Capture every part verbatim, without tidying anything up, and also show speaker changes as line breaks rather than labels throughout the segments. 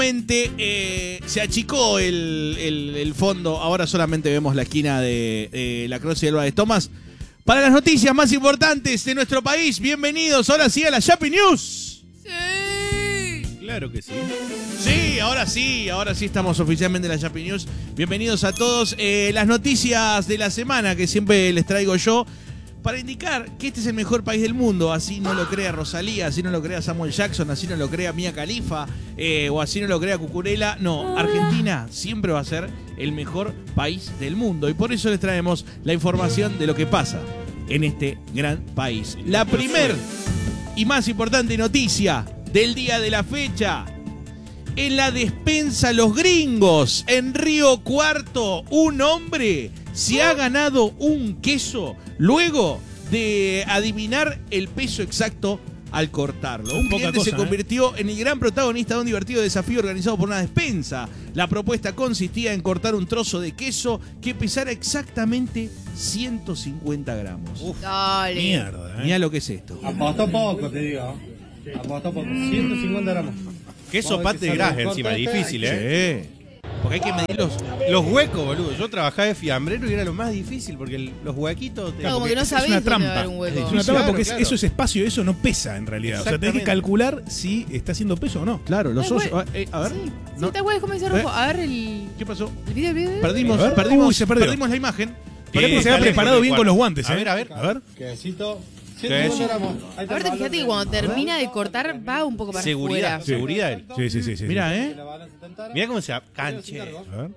Eh, se achicó el, el, el fondo, ahora solamente vemos la esquina de eh, la Cruz y Elba de Tomás. Para las noticias más importantes de nuestro país, bienvenidos ahora sí a la Yapi News.
Sí.
Claro que sí.
Sí, ahora sí, ahora sí estamos oficialmente en la Yapi News. Bienvenidos a todos. Eh, las noticias de la semana que siempre les traigo yo, para indicar que este es el mejor país del mundo. Así no lo crea Rosalía, así no lo crea Samuel Jackson, así no lo crea Mia Khalifa, eh, o así no lo crea Cucurella. No, Argentina siempre va a ser el mejor país del mundo. Y por eso les traemos la información de lo que pasa en este gran país. La primer y más importante noticia del día de la fecha. En la despensa Los Gringos, en Río Cuarto, un hombre se ha ganado un queso luego de adivinar el peso exacto al cortarlo. Un
Poca
cliente
cosa,
se convirtió ¿eh? en el gran protagonista de un divertido desafío organizado por una despensa. La propuesta consistía en cortar un trozo de queso que pesara exactamente ciento cincuenta gramos.
Uf, dale.
Mierda, ¿eh?
Mirá lo que es esto.
Apostó poco, te digo. Apostó poco. ciento cincuenta gramos.
Queso pat de gras encima, difícil, ¿eh?
Sí. Porque hay que medir los...
Los huecos, boludo. Yo trabajaba de fiambrero y era lo más difícil porque el- los huequitos... te-
Claro, como que no
Es
sabés
una
dónde va a
trampa.
haber un hueco.
Es una
Claro,
trampa porque
claro.
eso es espacio, eso no pesa en realidad. O sea, tenés que
Exactamente.
calcular si está haciendo peso o no.
Claro, los
Ay,
hoyos...
güey.
eh, a ver,
Sí,
¿no?
sí, te acuerdas cómo dice
¿Eh?
Rojo. A ver el,
¿Qué pasó?
el video, el video.
Perdimos,
A ver.
perdimos,
Uy, se perdió.
perdimos la imagen.
Parece que se había
está
preparado
lejos
bien
del
con los
cuarto.
guantes, ¿eh?
A ver, a ver.
A ver.
Quesito.
¿Qué
ciento
es?
cincuenta gramos. Ahí está
Aparte,
el
fíjate que
valor
cuando
de-
termina de cortar va un poco para
Seguridad,
afuera.
seguridad. él.
Sí, sí, sí. sí.
Mirá, ¿eh?
La balanza está entera.
Mirá cómo se canche.
A ver.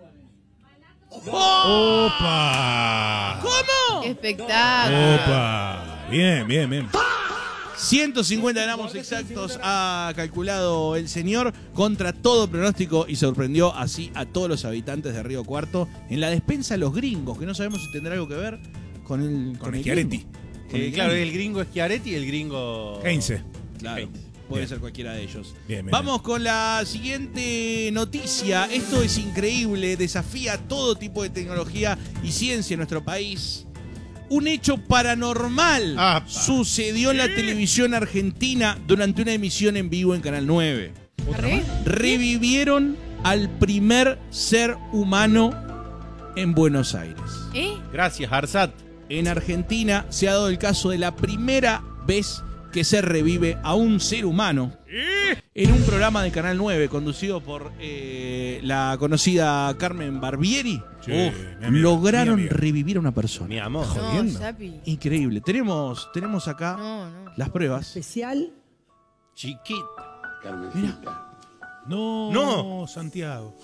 ¡Oh!
¡Opa!
¿Cómo?
¡Qué espectáculo!
¡Opa! Bien, bien, bien.
ciento cincuenta gramos exactos ha calculado el señor contra todo pronóstico y sorprendió así a todos los habitantes de Río Cuarto en la despensa Los Gringos, que no sabemos si tendrá algo que ver con el
Con
el
Schiaretti.
gringo. Con
Eh,
el
claro,
gringo.
el gringo es Schiaretti y el gringo...
Heinze.
Claro,
Heinze.
puede
Bien.
ser cualquiera de ellos.
Bien, bien,
Vamos con la siguiente noticia. Esto es increíble, desafía todo tipo de tecnología y ciencia en nuestro país. Un hecho paranormal
Apa.
sucedió en la televisión argentina durante una emisión en vivo en Canal nueve.
¿Arre?
Revivieron al primer ser humano en Buenos Aires.
¿Eh?
Gracias, Arsat.
En Argentina se ha dado el caso de la primera vez que se revive a un ser humano en un programa de Canal nueve conducido por eh, la conocida Carmen Barbieri.
Sí,
Uf,
mi amiga,
lograron
mi amiga.
revivir a una persona.
Mi amor.
No,
Jodiendo.
Chapi.
Increíble. Tenemos, tenemos acá
No, no.
las pruebas.
especial.
Chiquito.
Mira,
No,
No.
Santiago.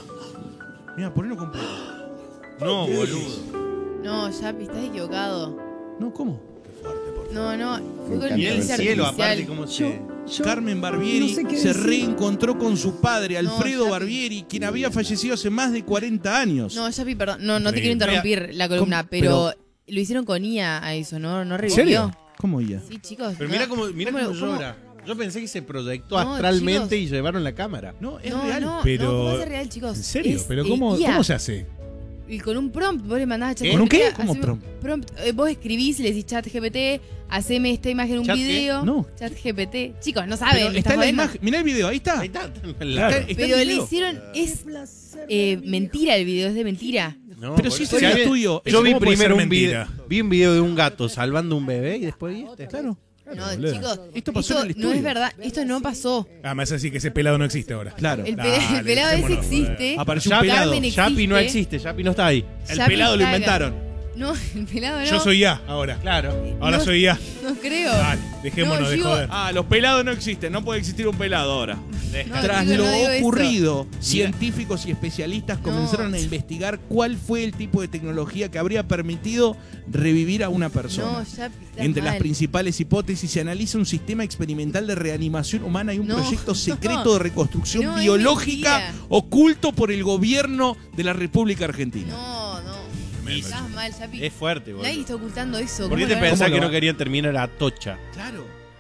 mira, ponelo completo.
No, boludo.
No, Chapi, estás equivocado.
No, ¿cómo?
No, no. Fue con
Y el
inteligencia
cielo,
artificial.
aparte, cómo se...
Yo,
Carmen Barbieri
no sé qué
se
decir.
reencontró con su padre, Alfredo
Chapi.
Barbieri, quien había fallecido hace más de cuarenta años.
No, Chapi, perdón. No, no te quiero
Increíble.
interrumpir la columna,
¿Cómo?
pero, lo hicieron con I A a eso, ¿no? ¿No revivió?
serio?
¿Cómo ella?
Sí, chicos.
Pero
no.
mira cómo, mira
¿Cómo-
cómo
cómo-
llora. Yo pensé que se proyectó
No,
astralmente
chicos.
y llevaron la cámara.
No, es
No,
real.
no,
Pero-
no, ¿cómo va a ser real, chicos?
¿En serio?
Es,
¿Pero
eh,
cómo,
I A.
cómo se hace?
Y con un prompt, vos le mandás a ChatGPT.
¿Con un qué?
haceme-
¿Cómo prompt?
prompt eh, vos escribís y le decís ChatGPT, haceme esta imagen en un
¿Chat qué?
video.
No.
ChatGPT. Chicos, no
Pero
saben. ¿me
está
estás
en la
jodiendo?
imagen. Mirá el video, ahí está.
Ahí está.
Claro.
Está- está
Pero
el
le
video.
hicieron. Es eh, mentira el video, es de mentira.
No,
Pero
por
sí
eso.
sería
alguien-
tuyo.
Yo vi
¿Cómo puede
primero
ser
un video,
mentira?
vi un video de un gato salvando un bebé y después vi este.
Claro.
No,
boludo.
chicos.
Esto pasó en el
no
estudio.
es verdad. Esto no pasó.
Ah, me hace así que ese pelado no existe ahora.
Claro.
El, pe-
Dale,
el pelado ese
dejémonos,
existe.
Apareció un
Yapi-
pelado.
Carmen
Yapi no
existe.
existe, Yapi no está ahí.
El
Yapi
pelado lo
caga.
inventaron.
No, el pelado no.
Yo soy ya ahora.
Claro.
Ahora
No.
soy ya.
No creo.
Dale, dejémonos
No,
de
yo-
joder.
Ah, los pelados no existen. No puede existir un pelado ahora.
No,
Tras
chicos,
lo
no digo eso.
ocurrido, científicos y especialistas
No.
comenzaron a investigar cuál fue el tipo de tecnología que habría permitido revivir a una persona.
No, Yapi, estás
Entre las
mal.
principales hipótesis se analiza un sistema experimental de reanimación humana y un
No,
proyecto secreto
no.
de reconstrucción
No, es
biológica
mentira.
oculto por el gobierno de la República Argentina.
No, no.
Tremendo.
Estás mal, Yapi.
Es fuerte, boludo.
Nadie está ocultando eso.
¿Por qué
¿Cómo
te
lo-
pensás
¿Cómo
que
lo
no
va?
querían terminar a Tocha?
Claro.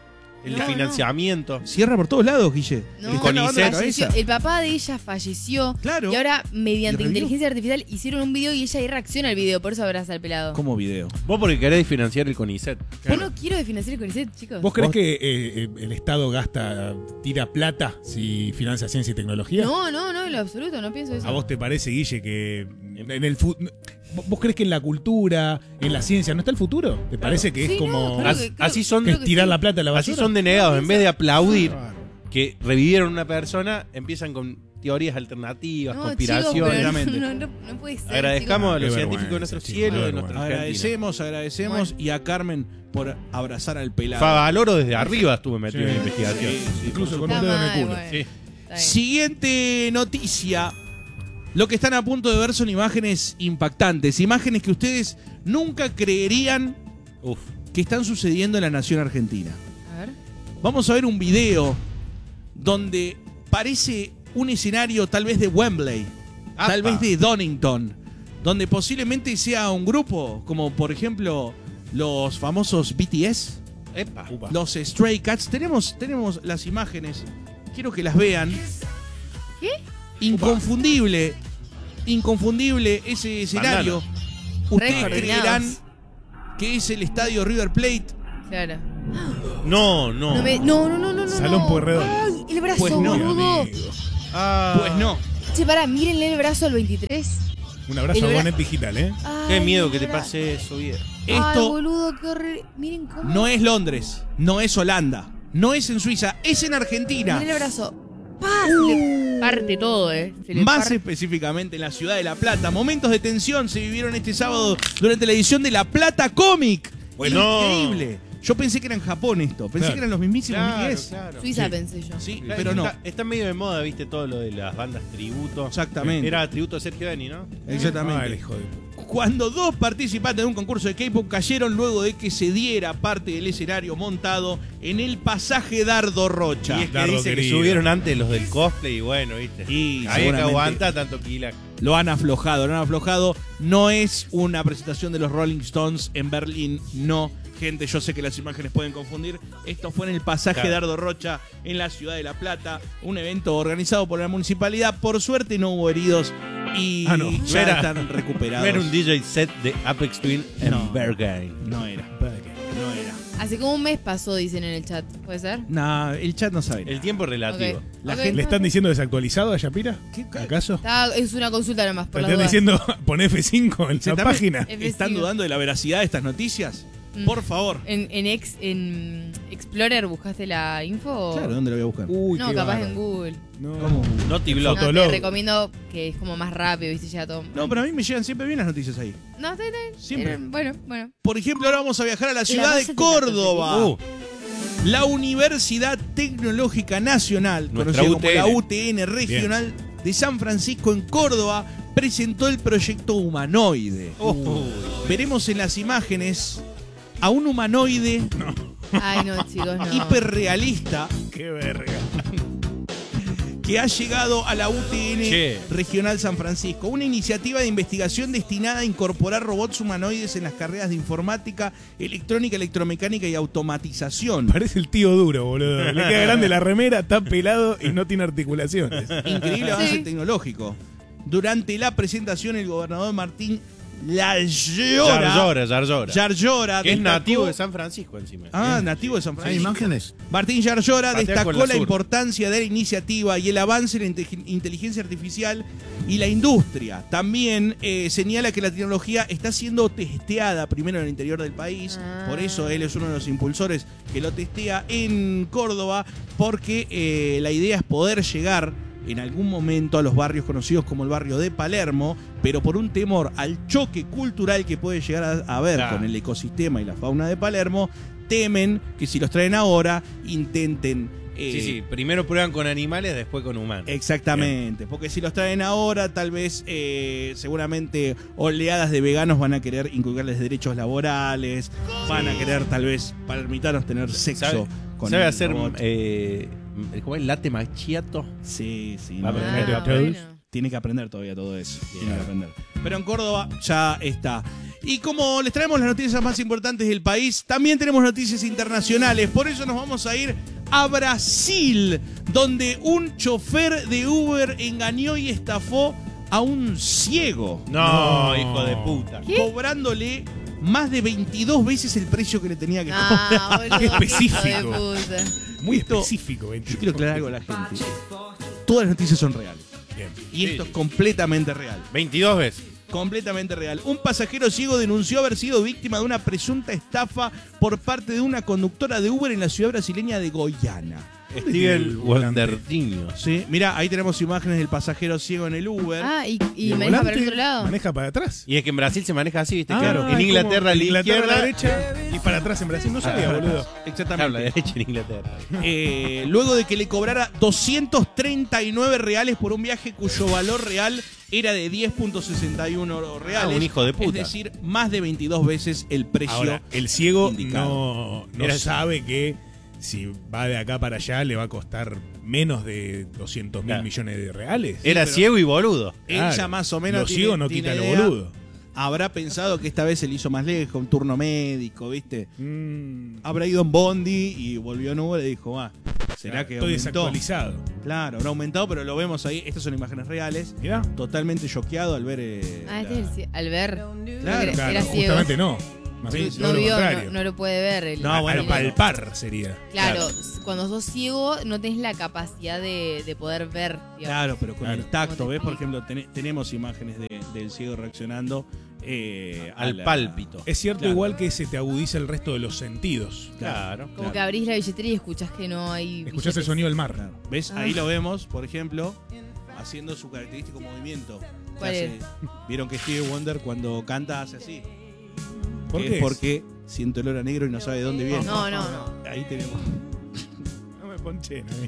el
No,
financiamiento.
Cierra por todos lados, Guille.
No,
Le están lavando la
falleció.
cabeza.
El papá de ella falleció.
Claro.
Y ahora, mediante
¿Y revivió?
inteligencia artificial, hicieron un video y ella ahí reacciona al video. Por eso abraza al pelado.
Como video.
Vos porque querés financiar el CONICET.
Yo no quiero desfinanciar el CONICET, chicos.
¿Vos crees
Vos-
que eh, el Estado gasta, tira plata si financia ciencia y tecnología?
No, no, no, en lo absoluto, no pienso eso.
¿A vos te parece, Guille, que en el fu- ¿Vos crees que en la cultura, en la ciencia, no está el futuro? ¿Te parece que
Sí,
es
no,
como
creo
As-
que- creo-
así son-
que
creo
es
que
tirar
sí.
la plata a la basura?
Así son denegados. En vez de aplaudir
Claro.
que revivieron una persona, empiezan con teorías alternativas,
No,
conspiraciones.
chicos, pero
realmente.
no, no, no puede ser.
Agradezcamos a
Qué
los
vergüenza,
científicos de nuestro
chicos,
cielo,
qué
de nuestra
vergüenza.
Argentina.
Agradecemos, agradecemos. Y a Carmen por abrazar al pelado.
Favaloro desde arriba estuve metido
Sí.
en la investigación.
Sí, sí,
Incluso
por
con
Está
un dedo en el
mal,
culo.
bueno.
Sí.
Está bien.
Siguiente noticia. Lo que están a punto de ver son imágenes impactantes. Imágenes que ustedes nunca creerían
Uf.
que están sucediendo en la nación argentina.
A ver.
Vamos a ver un video donde parece un escenario tal vez de Wembley,
Apa.
tal vez de Donington, donde posiblemente sea un grupo como por ejemplo los famosos B T S,
Epa.
Upa.
los Stray Cats. Tenemos, tenemos las imágenes, quiero que las vean.
¿Qué?
Inconfundible, inconfundible ese escenario. Ustedes
Re
creerán
coordinados.
que es el estadio River Plate.
Claro.
No, no.
No, me- no, no, no, no.
Salón
no.
Pueyrredón.
Ay, el brazo,
Pues no,
boludo.
Amigo.
Ah.
Pues no.
Che, pará, mírenle el brazo al veintitrés.
Un abrazo
El
a
bra-
Bonet Digital, ¿eh?
Qué
Ay,
miedo
el
que te
bra-
pase eso, viejo.
Ay,
Esto
boludo, qué horrible. Miren cómo.
no es Londres, no es Holanda, no es en Suiza, es en Argentina.
Miren el brazo. ¡Pah! Se le parte todo, eh. Se le
Más
parte.
específicamente en la ciudad de La Plata. Momentos de tensión se vivieron este sábado durante la edición de La Plata Comic.
Bueno.
Increíble. Yo pensé que era en Japón esto, pensé
Claro.
que eran los mismísimos
Claro,
B T S.
claro.
Suiza
Sí.
pensé yo.
Sí,
Claro,
pero no.
Está, está medio de moda, viste, todo lo de las bandas tributo.
Exactamente.
Era tributo a Sergio Dani, ¿no?
Exactamente.
Ah, el hijo de...
Cuando dos participantes de un concurso de K-pop cayeron luego de que se diera parte del escenario montado en el pasaje Dardo Rocha.
Y es que
Dardo
dice que
querido.
subieron antes los del cosplay y bueno, viste.
Y
Ahí que
seguramente
aguanta tanto quila.
lo han aflojado, lo han aflojado. No es una presentación de los Rolling Stones en Berlín, no. Gente, yo sé que las imágenes pueden confundir. Esto fue en el pasaje
Claro.
Dardo Rocha, en la ciudad de La Plata. Un evento organizado por la municipalidad. Por suerte no hubo heridos y
Ah, no.
ya
No era-
están recuperados.
No era un D J set de Apex Twin en
No.
Berghain.
No era, no era.
Hace como un mes pasó, dicen en el chat. ¿Puede ser?
No, el chat no sabe.
El tiempo relativo.
Ok.
La
Ok.
gente-
¿Le están diciendo desactualizado a Yapira?
¿Qué ca-
¿Acaso?
Está- es una consulta nomás, por
¿Le
la
están
duda.
diciendo pon F cinco en
¿Se
la
están-
página?
F
¿Están
cinco.
dudando de la veracidad de estas noticias?
Mm.
Por favor.
¿En, en, ex, en Explorer buscaste la info? o-
Claro, ¿dónde lo voy a buscar?
Uy,
No,
qué
capaz
bárbaro.
en Google.
No.
Noti
No,
Blog.
te
Fotolog.
recomiendo que es como más rápido, viste, ya todo.
No, pero a mí me llegan siempre bien las noticias ahí.
No, está bien, está bien.
Siempre.
Eh, Bueno, bueno.
Por ejemplo, ahora vamos a viajar a la ciudad
base
de
de
Córdoba.
Uh,
La Universidad Tecnológica Nacional,
Nuestra
conocida como la
U
U T N Regional de San Francisco en Córdoba, presentó el proyecto Humanoide.
uh,
Veremos en las imágenes a un humanoide
Ay, no, chicos, no.
hiperrealista
Qué verga.
que ha llegado a la U T N
Che.
Regional San Francisco. Una iniciativa de investigación destinada a incorporar robots humanoides en las carreras de informática, electrónica, electromecánica y automatización.
Parece el tío duro, boludo. Le queda grande la remera, está pelado y no tiene articulaciones.
Increíble avance
Sí.
tecnológico. Durante la presentación, el gobernador Martín Yarlora,
Yarlora, Yarlora.
Yarlora
Que es
destacó-
nativo de San Francisco encima.
Ah, nativo de San
¿Hay
Francisco.
imágenes?
Martín Yarlora
Patea
destacó
con la
la
sur.
importancia de la iniciativa y el avance en la inte- inteligencia artificial y la industria. También eh, señala que la tecnología está siendo testeada primero en el interior del país,
Ah.
por eso él es uno de los impulsores que lo testea en Córdoba, porque eh, la idea es poder llegar en algún momento a los barrios conocidos como el barrio de Palermo, pero por un temor al choque cultural que puede llegar a, a haber
Claro.
con el ecosistema y la fauna de Palermo, temen que si los traen ahora intenten... eh,
Sí, sí. Primero prueban con animales, después con humanos.
Exactamente, porque si los traen ahora, tal vez eh, seguramente oleadas de veganos van a querer inculcarles derechos laborales, van a querer tal vez permitirnos tener sexo
¿Sabe,
con
sabe
el
hacer
robot.
eh, ¿cómo es? Latte macchiato.
Sí, sí.
Va a
no,
aprender
no,
a
no.
todos.
bueno.
tiene que aprender todavía todo eso. Tiene que aprender. Pero en Córdoba ya está. Y como les traemos las noticias más importantes del país, también tenemos noticias internacionales. Por eso nos vamos a ir a Brasil, donde un chofer de Uber engañó y estafó a un ciego.
No,
No.
hijo de puta.
¿Qué?
Cobrándole más de veintidós veces el precio que le tenía que cobrar.
Ah, boludo.
Qué específico.
Hijo de puta.
Muy
Esto-
específico, veinte.
Yo quiero aclarar algo a la gente. Todas las noticias son reales.
Bien.
Y esto es completamente real.
veintidós veces.
Completamente real. Un pasajero ciego denunció haber sido víctima de una presunta estafa por parte de una conductora de Uber en la ciudad brasileña de Goiânia.
Steven Wondertinho.
Sí, mira, ahí tenemos imágenes del pasajero ciego en el Uber.
Ah, y, y
el
maneja para
volante
el otro lado.
Maneja para atrás.
Y es que en Brasil se maneja así, ¿viste?
Ah,
Claro. En
es
Inglaterra
como
a la
Inglaterra
izquierda.
a la derecha y para atrás en Brasil. No sabía,
Ah.
boludo.
Claro, a la
Exactamente.
derecha en Inglaterra.
Eh, luego de que le cobrara doscientos treinta y nueve reales por un viaje cuyo valor real era de diez punto sesenta y uno reales.
Ah, un hijo de puta.
Es decir, más de veintidós veces el precio.
Ahora, el ciego
indicado.
no, no
Era-
sabe que si va de acá para allá le va a costar menos de doscientos mil
Claro.
millones de reales.
Era
pero-
ciego y boludo.
Ella
Claro.
más o menos
Lo
tiene-
ciego no
tiene
quita lo
idea.
boludo.
Habrá pensado que esta vez se le hizo más lejos, un turno médico, ¿viste?
Mm,
Habrá ido en Bondi y volvió en Uber y dijo, ah, ¿será
claro,
que
estoy
aumentó?
desactualizado.
Claro, habrá aumentado, pero lo vemos ahí. Estas son imágenes reales.
Mirá.
Totalmente choqueado al ver. eh,
Ah, este
la-
es el cie- al ver.
Claro,
era,
Claro,
era ciego.
justamente no. Más
Sí,
bien
sí.
todo
No
lo
vio,
contrario.
no, no lo puede ver. El,
No,
A-
bueno,
al
el-
palpar sería.
Claro, cuando sos ciego no tenés la capacidad de, de poder ver. digamos.
Claro, pero con
Claro.
el tacto,
Como te
¿ves? Por
explico.
ejemplo, ten- tenemos imágenes de- del ciego reaccionando eh, a
Al
la-
pálpito.
Es cierto
Claro.
igual que se te agudiza el resto de los sentidos.
Claro.
Como
claro.
que abrís la billetera y escuchás que no hay.
Escuchás el
billetes.
sonido del mar.
Claro. ¿Ves?
Ah.
Ahí lo vemos, por ejemplo, haciendo su característico movimiento. que
¿Cuál
hace-
es?
Vieron que Stevie Wonder cuando canta hace así.
¿Por
Que
qué?
es porque siente olor a negro y no sabe de dónde viene.
No, no, no.
Ahí tenemos
No me ponché, no.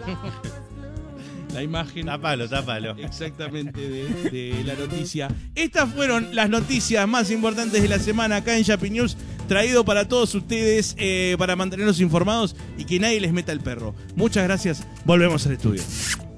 la imagen.
Tápalo, tápalo.
Exactamente de, de la noticia. Estas fueron las noticias más importantes de la semana acá en Yapi News, traído para todos ustedes eh, para mantenernos informados y que nadie les meta el perro. Muchas gracias. Volvemos al estudio.